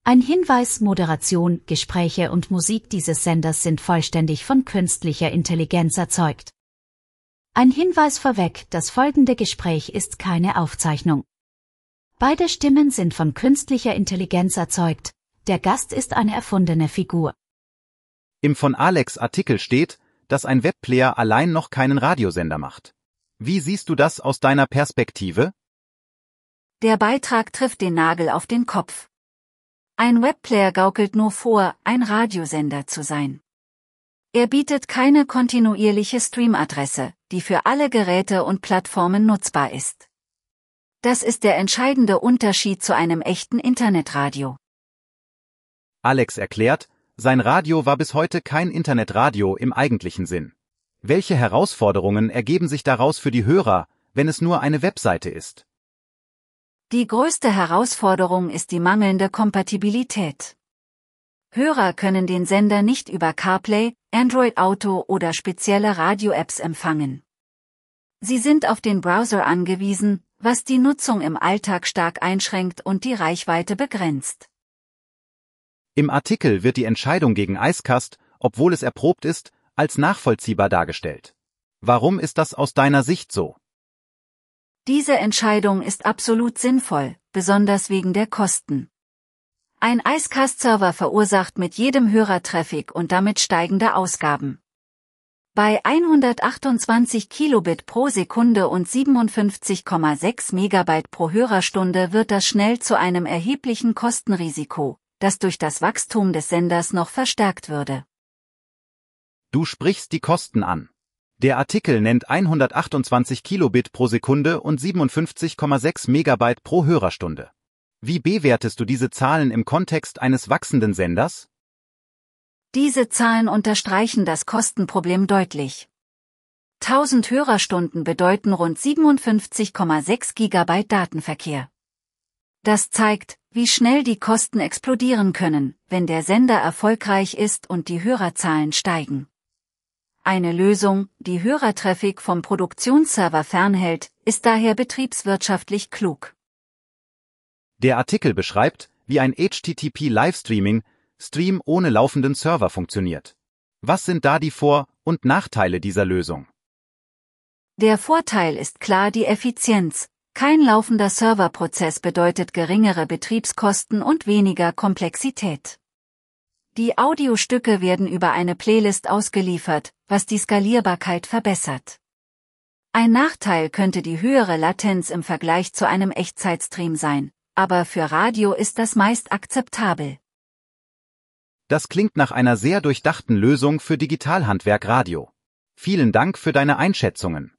Ein Hinweis: Moderation, Gespräche und Musik dieses Senders sind vollständig von künstlicher Intelligenz erzeugt. Ein Hinweis vorweg: Das folgende Gespräch ist keine Aufzeichnung. Beide Stimmen sind von künstlicher Intelligenz erzeugt. Der Gast ist eine erfundene Figur. Im von Alex Artikel steht, dass ein Webplayer allein noch keinen Radiosender macht. Wie siehst du das aus deiner Perspektive? Der Beitrag trifft den Nagel auf den Kopf. Ein Webplayer gaukelt nur vor, ein Radiosender zu sein. Er bietet keine kontinuierliche Streamadresse, die für alle Geräte und Plattformen nutzbar ist. Das ist der entscheidende Unterschied zu einem echten Internetradio. Alex erklärt, sein Radio war bis heute kein Internetradio im eigentlichen Sinn. Welche Herausforderungen ergeben sich daraus für die Hörer, wenn es nur eine Webseite ist? Die größte Herausforderung ist die mangelnde Kompatibilität. Hörer können den Sender nicht über CarPlay, Android Auto oder spezielle Radio-Apps empfangen. Sie sind auf den Browser angewiesen, was die Nutzung im Alltag stark einschränkt und die Reichweite begrenzt. Im Artikel wird die Entscheidung gegen Icecast, obwohl es erprobt ist, als nachvollziehbar dargestellt. Warum ist das aus deiner Sicht so? Diese Entscheidung ist absolut sinnvoll, besonders wegen der Kosten. Ein Icecast-Server verursacht mit jedem Hörer Traffic und damit steigende Ausgaben. Bei 128 Kilobit pro Sekunde und 57,6 Megabyte pro Hörerstunde wird das schnell zu einem erheblichen Kostenrisiko, das durch das Wachstum des Senders noch verstärkt würde. Du sprichst die Kosten an. Der Artikel nennt 128 Kilobit pro Sekunde und 57,6 Megabyte pro Hörerstunde. Wie bewertest du diese Zahlen im Kontext eines wachsenden Senders? Diese Zahlen unterstreichen das Kostenproblem deutlich. 1000 Hörerstunden bedeuten rund 57,6 Gigabyte Datenverkehr. Das zeigt, wie schnell die Kosten explodieren können, wenn der Sender erfolgreich ist und die Hörerzahlen steigen. Eine Lösung, die Hörertraffic vom Produktionsserver fernhält, ist daher betriebswirtschaftlich klug. Der Artikel beschreibt, wie ein HTTP-Livestreaming-Stream ohne laufenden Server funktioniert. Was sind da die Vor- und Nachteile dieser Lösung? Der Vorteil ist klar die Effizienz. Kein laufender Serverprozess bedeutet geringere Betriebskosten und weniger Komplexität. Die Audiostücke werden über eine Playlist ausgeliefert, was die Skalierbarkeit verbessert. Ein Nachteil könnte die höhere Latenz im Vergleich zu einem Echtzeitstream sein, aber für Radio ist das meist akzeptabel. Das klingt nach einer sehr durchdachten Lösung für Digitalhandwerk Radio. Vielen Dank für deine Einschätzungen.